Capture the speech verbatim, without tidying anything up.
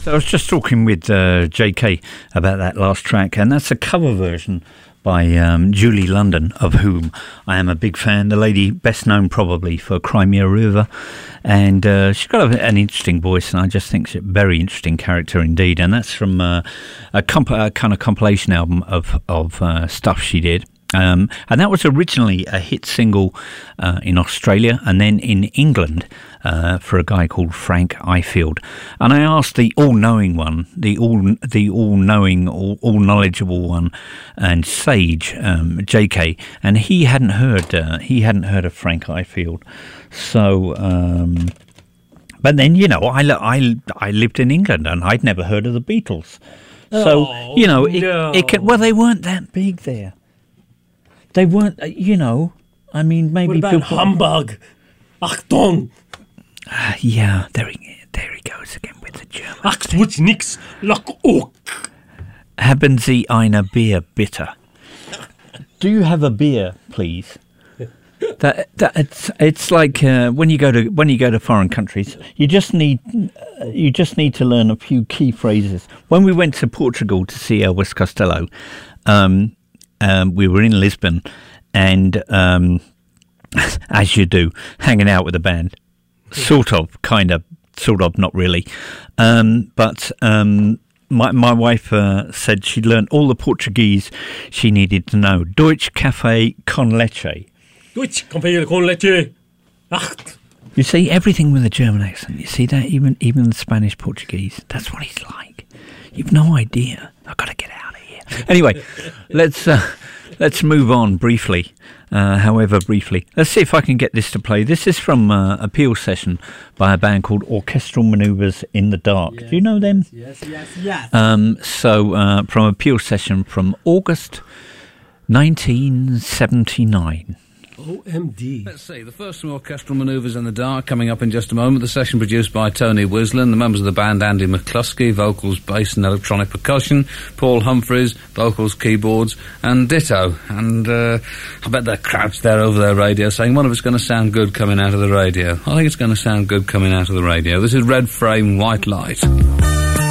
So I was just talking with uh, J K about that last track, and that's a cover version by um, Julie London, of whom I am a big fan. The lady best known probably for Crimea River, and uh, she's got a, an interesting voice, and I just think she's a very interesting character indeed. And that's from uh, a, comp- a kind of compilation album of of uh, stuff she did. Um, and that was originally a hit single uh, in Australia and then in England uh, for a guy called Frank Ifield. And I asked the all-knowing one, the all the all-knowing, all, all-knowledgeable one, and sage um, J K, and he hadn't heard uh, he hadn't heard of Frank Ifield. So, um, but then you know, I, I I lived in England and I'd never heard of the Beatles. So oh, you know, it, no. it can, well, they weren't that big there. They weren't, you know, I mean, maybe what about people... Hamburg? Achtung! Uh, yeah, there he, there he goes again with the German. Ach, tut nix, lock auch. Haben Sie eine Bier, bitte? Do you have a beer, please? that, that it's it's like uh, when you go to when you go to foreign countries, you just need uh, you just need to learn a few key phrases. When we went to Portugal to see Elvis Costello, um, Um, we were in Lisbon, and um, as you do, hanging out with a band, sort of, kind of, sort of, not really. Um, but um, my my wife uh, said she learned all the Portuguese she needed to know. Deutsch Café con leche. Deutsch Café con leche. Ach. You see, everything with a German accent. You see that, even even the Spanish Portuguese. That's what he's like. You've no idea. I've got to get out of here. Anyway, let's uh, let's move on briefly, uh, however briefly. Let's see if I can get this to play. This is from uh, a Peel session by a band called Orchestral Manoeuvres in the Dark. Yes, Do you know them? Yes, yes, yes. Um, so, uh, from a Peel session from August nineteen seventy-nine. O M D. Let's see, the first from Orchestral Manoeuvres in the Dark coming up in just a moment. The session produced by Tony Wislan, the members of the band Andy McCluskey, vocals, bass and electronic percussion, Paul Humphreys, vocals, keyboards and ditto. And uh, I bet they're crouched there over their radio saying, one of it's going to sound good coming out of the radio. I think it's going to sound good coming out of the radio. This is Red Frame, White Light.